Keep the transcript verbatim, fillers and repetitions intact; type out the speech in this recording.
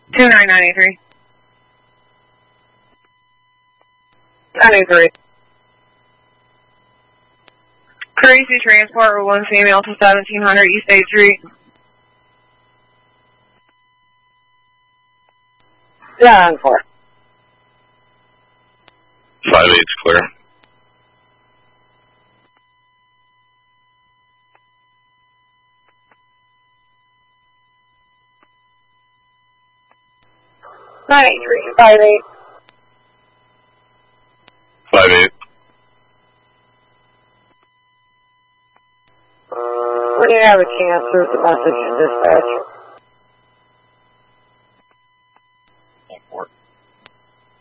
two nine nine eight three. nine eight three. Crazy transport with one female to seventeen hundred East eighth Street. Yeah, on four. Five eight's clear. Nine eight three, five eight. Five eight. When you have a chance, there's a message in dispatch.